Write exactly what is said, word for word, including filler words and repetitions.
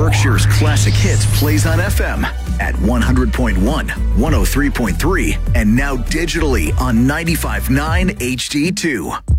Berkshire's classic hits plays on F M at one hundred point one, one oh three point three, and now digitally on ninety-five point nine H D two.